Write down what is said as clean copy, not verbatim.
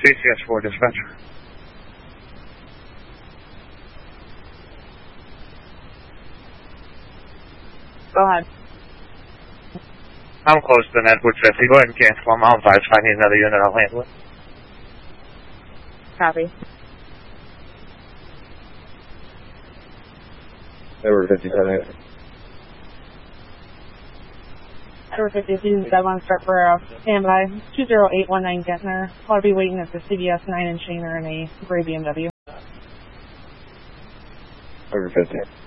BCS4 dispatch. Go ahead. I'm close to Edward 50. Go ahead and cancel. I'm on 5. If I need another unit, I'll handle it. Copy. Edward 57. Edward 50, season 7, start for standby. 20819 Gentner. I'll be waiting at the CVS 9 in Shaner in a gray BMW. Edward 50.